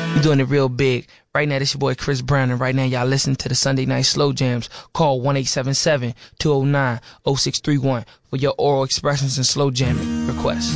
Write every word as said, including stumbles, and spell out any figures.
You're doing it real big. Right now, this your boy Chris Brown, and right now y'all listen to the Sunday Night Slow Jams. Call one eight seven seven, two oh nine, oh six three one for your oral expressions and slow jamming requests.